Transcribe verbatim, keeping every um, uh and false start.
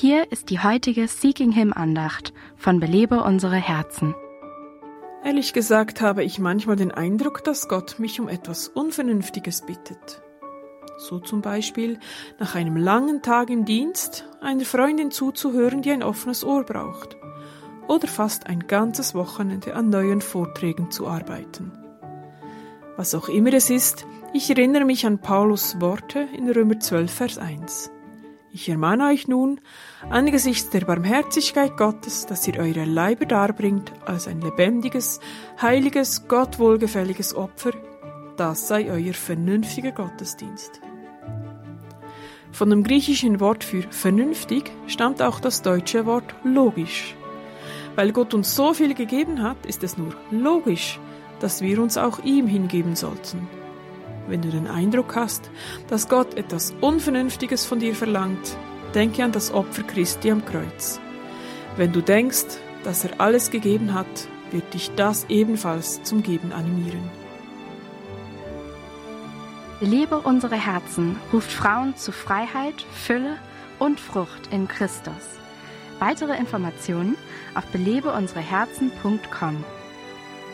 Hier ist die heutige Seeking Him Andacht von Belebe unsere Herzen. Ehrlich gesagt habe ich manchmal den Eindruck, dass Gott mich um etwas Unvernünftiges bittet. So zum Beispiel nach einem langen Tag im Dienst einer Freundin zuzuhören, die ein offenes Ohr braucht. Oder fast ein ganzes Wochenende an neuen Vorträgen zu arbeiten. Was auch immer es ist, ich erinnere mich an Paulus Worte in Römer zwölf, Vers eins. Ich ermahne euch nun, angesichts der Barmherzigkeit Gottes, dass ihr eure Leiber darbringt als ein lebendiges, heiliges, Gott wohlgefälliges Opfer, das sei euer vernünftiger Gottesdienst. Von dem griechischen Wort für vernünftig stammt auch das deutsche Wort logisch. Weil Gott uns so viel gegeben hat, ist es nur logisch, dass wir uns auch ihm hingeben sollten. Wenn du den Eindruck hast, dass Gott etwas Unvernünftiges von dir verlangt, denke an das Opfer Christi am Kreuz. Wenn du denkst, dass er alles gegeben hat, wird dich das ebenfalls zum Geben animieren. Belebe unsere Herzen ruft Frauen zu Freiheit, Fülle und Frucht in Christus. Weitere Informationen auf belebe unsere herzen punkt com.